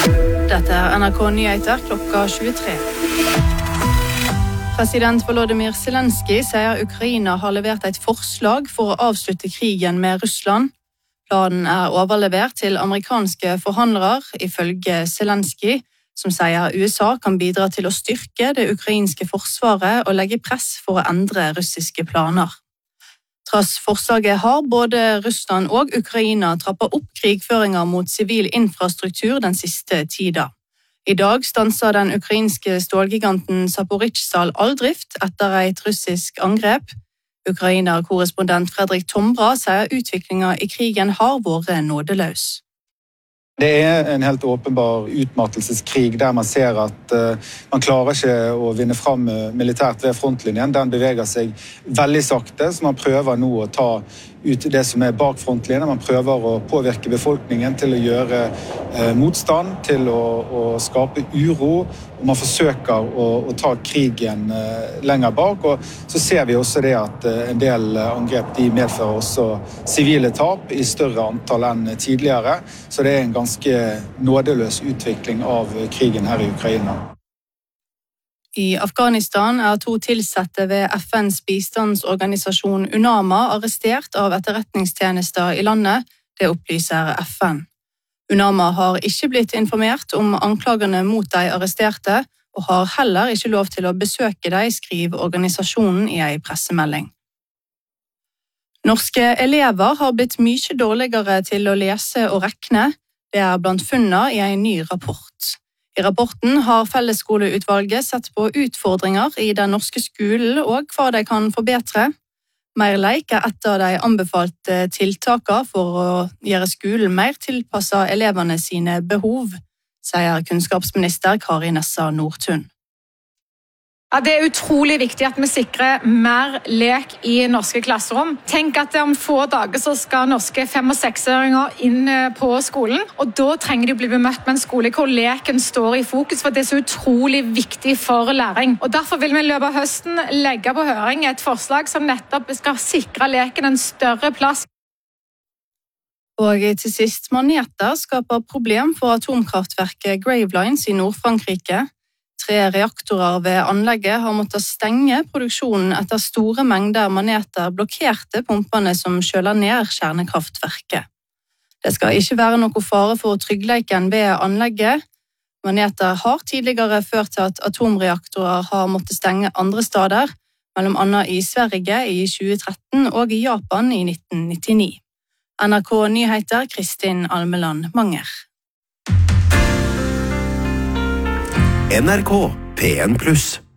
Dette NRK Nyheter klokka 23. President Volodymyr Zelenskyj sier Ukraina har levert et forslag for å avslutte krigen med Russland. Planen overlevert til amerikanske forhandlere, ifølge Zelenskyj, som sier USA kan bidra til å styrke det ukrainske forsvaret og legge press for å endre russiske planer. Trass forslaget har både Russland og Ukraina trappet opp krigføringer mot sivil infrastruktur den siste tiden. I dag stanser den ukrainske stålgiganten Zaporizjzja all drift etter et russisk angrep. Ukraina-korrespondent Fredrik Tombra sier utviklingen i krigen har vært nådeløs. Det en helt åpenbar utmattelseskrig der man ser at man klarer ikke å vinne fram militært ved frontlinjen. Den beveger seg veldig sakte, så man prøver nå å ta ut det som bak frontlinjen. Man prøver å påvirke befolkningen til å gjøre motstand, til å skape uro, og man forsøker å ta krigen lenger bak. Og så ser vi også det at en del angrep de medfører også sivile tap i større antall enn tidligere, så det en ganske nådeløs utvikling av krigen her i Ukraina. I Afghanistan 2 tilsatte ved FNs bistandsorganisasjon UNAMA arrestert av etterretningstjenester i landet, det opplyser FN. UNAMA har ikke blitt informert om anklagene mot de arresterte, og har heller ikke lov til å besøke de, skriver organisasjonen i en pressemelding. Norske elever har blitt mye dårligere til å lese og regne, det blant funnene i en ny rapport. I rapporten har Fellesskoleutvalget sett på utfordringer i den norske skolen og hva de kan forbedre. Mer leik et av de anbefalte tiltakene for å gjøre skolen mer tilpasset elevene sine behov, sier kunnskapsminister Kari Nessa Nordtun. Ja, det utrolig viktig at vi sikrer mer lek i norske klasserom. Tenk at om få dager så skal norske 5- og 6-åringer inn på skolen, og da trenger de å bli bemøtt med en skole hvor leken står i fokus, for det så utrolig viktig for læring. Og derfor vil vi i løpet av høsten legge på høring et forslag som nettopp skal sikre leken en større plass. Og til sist, maneter skaper problem for atomkraftverket Gravelines i Nord-Frankrike. 3 reaktorer ved anlegget har måttet stenge produksjonen etter store mengder maneter blokkerte pumpene som kjøler ned kjernekraftverket. Det skal ikke være noe fare for tryggleiken ved anlegget. Maneter har tidligere ført til at atomreaktorer har måttet stenge andre steder, mellom annet i Sverige i 2013 og i Japan i 1999. NRK Nyheter, Kristin Almeland Manger. NRK P1+.